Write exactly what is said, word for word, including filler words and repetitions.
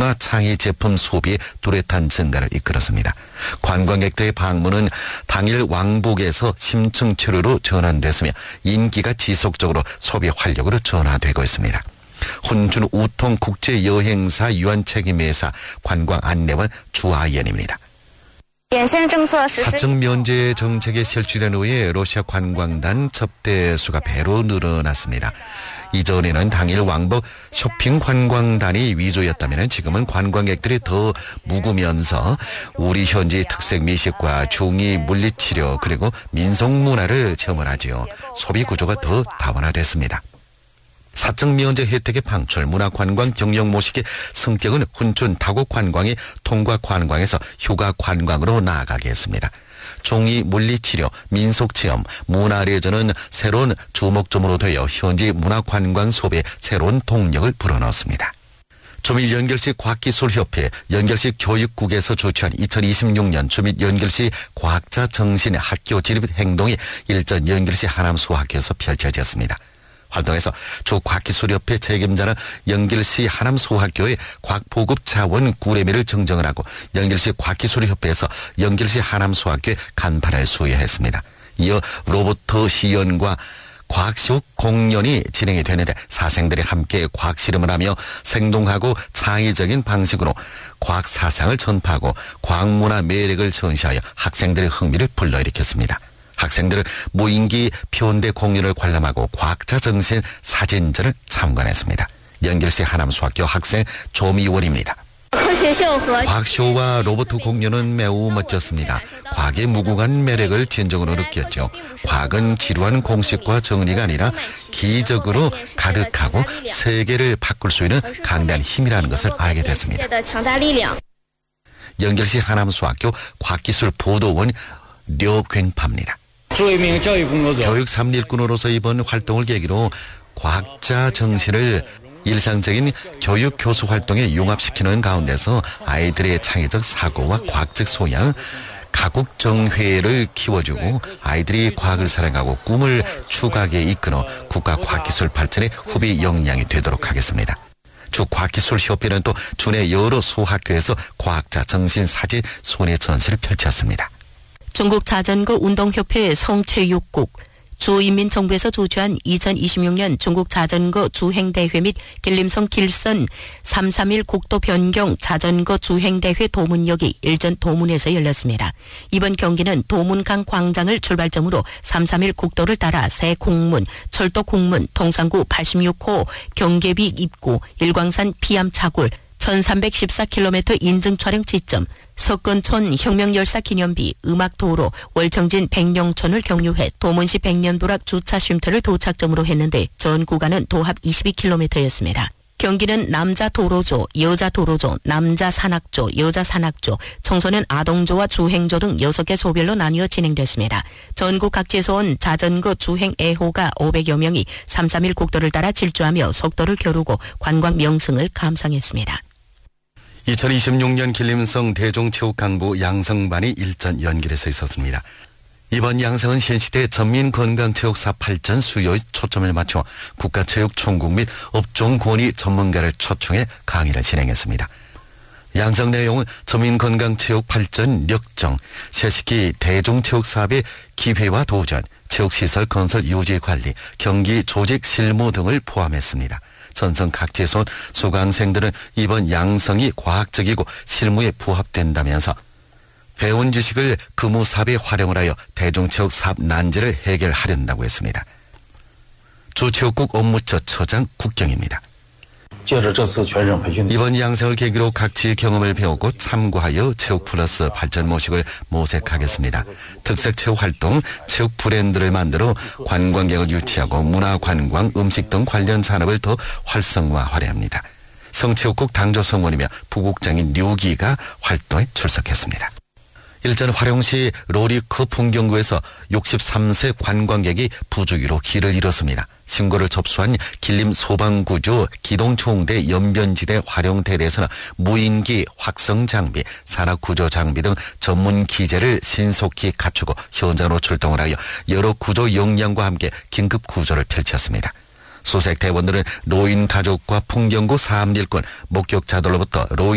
문화 창의 제품 소비의 뚜렷한 증가를 이끌었습니다. 관광객들의 방문은 당일 왕복에서 심층치료로 전환됐으며 인기가 지속적으로 소비 활력으로 전환되고 있습니다. 혼준 우통 국제여행사 유한책임회사 관광안내원 주하연입니다. 사적 면제 정책에 실시된 후에 러시아 관광단 접대 수가 배로 늘어났습니다. 이전에는 당일 왕복 쇼핑 관광단이 위주였다면 지금은 관광객들이 더 묵으면서 우리 현지 특색 미식과 중의 물리치료 그리고 민속문화를 체험하지요. 소비 구조가 더 다원화됐습니다. 사적 면제 혜택의 방출, 문화관광 경영 모식의 성격은 훈춘 다국 관광이 통과 관광에서 휴가 관광으로 나아가게 했습니다. 종이 물리치료, 민속체험, 문화레저는 새로운 주목점으로 되어 현지 문화관광 소비에 새로운 동력을 불어넣었습니다. 주민연결시 과학기술협회 연결시 교육국에서 주최한 이천이십육 년 주민연결시 과학자 정신의 학교 진입 행동이 일전 연결시 하남수학교에서 펼쳐졌습니다. 활동에서 주과학기술협회 책임자는 연길시 하남수학교의 과학보급 자원 구례미를 증정을 하고 연길시 과학기술협회에서 연길시 하남수학교의 간판을 수여했습니다. 이어 로봇 시연과 과학시험 공연이 진행이 되는데 사생들이 함께 과학실험을 하며 생동하고 창의적인 방식으로 과학사상을 전파하고 과학문화 매력을 전시하여 학생들의 흥미를 불러일으켰습니다. 학생들은 무인기 표현대 공연을 관람하고 과학자 정신 사진전을 참관했습니다. 연결시 하남수학교 학생 조미원입니다. 과학쇼와 로봇 공연은 매우 멋졌습니다. 과학의 무궁한 매력을 진정으로 느꼈죠. 과학은 지루한 공식과 정리가 아니라 기적으로 가득하고 세계를 바꿀 수 있는 강대한 힘이라는 것을 알게 됐습니다. 연결시 하남수학교 과학기술 보도원 류균파입니다. 교육 삼일꾼으로서 이번 활동을 계기로 과학자 정신을 일상적인 교육 교수 활동에 융합시키는 가운데서 아이들의 창의적 사고와 과학적 소양, 가국정회를 키워주고 아이들이 과학을 사랑하고 꿈을 추구하게 이끌어 국가 과학기술 발전의 후비 역량이 되도록 하겠습니다. 주과학기술협회는 또 주내 여러 수학교에서 과학자 정신 사진 손해 전시를 펼쳤습니다. 중국자전거운동협회 성체육국, 주인민정부에서 주최한 이천이십육 년 중국자전거 주행대회 및 길림성 길선 삼백삼십일 국도 변경 자전거 주행대회 도문역이 일전 도문에서 열렸습니다. 이번 경기는 도문강 광장을 출발점으로 삼백삼십일 국도를 따라 새국문, 철도국문, 동산구 팔십육 호 경계비 입구, 일광산 피암차굴, 천삼백십사 킬로미터 인증 촬영 지점, 석건촌 혁명열사 기념비, 음악도로, 월청진 백령촌을 경유해 도문시 백년부락 주차 쉼터를 도착점으로 했는데 전 구간은 도합 이십이 킬로미터였습니다. 경기는 남자 도로조, 여자 도로조, 남자 산악조, 여자 산악조, 청소년 아동조와 주행조 등 여섯 개 소별로 나뉘어 진행됐습니다. 전국 각지에서 온 자전거 주행 애호가 오백여 명이 삼백삼십일 국도를 따라 질주하며 속도를 겨루고 관광 명승을 감상했습니다. 이천이십육 년 길림성 대종체육강부 양성반이 일전 연길에서 있었습니다. 이번 양성은 현시대 전민건강체육사 발전 수요에 초점을 맞춰 국가체육총국 및 업종권위 전문가를 초청해 강의를 진행했습니다. 양성 내용은 전민건강체육 발전 역정, 새시기 대중체육사업의 기회와 도전, 체육시설 건설 유지 관리, 경기 조직 실무 등을 포함했습니다. 전성 각지에서 온 수강생들은 이번 양성이 과학적이고 실무에 부합된다면서 배운 지식을 근무 사업에 활용을 하여 대중체육 사업 난제를 해결하려고 했습니다. 주체육국 업무처 처장 국경입니다. 이번 양성을 계기로 각지의 경험을 배우고 참고하여 체육 플러스 발전 모식을 모색하겠습니다. 특색 체육 활동, 체육 브랜드를 만들어 관광객을 유치하고 문화관광, 음식 등 관련 산업을 더 활성화하려 합니다. 성체육국 당조성원이며 부국장인 류기가 활동에 출석했습니다. 일전 화룡시 로리크 풍경구에서 육십삼 세 관광객이 부주의로 길을 잃었습니다. 신고를 접수한 길림 소방구조 기동총대 연변지대 화룡대대에서는 무인기, 확성장비, 산악구조장비 등 전문 기재를 신속히 갖추고 현장으로 출동을 하여 여러 구조 역량과 함께 긴급구조를 펼쳤습니다. 수색 대원들은 노인 가족과 풍경구 사암일군 목격자들로부터 노인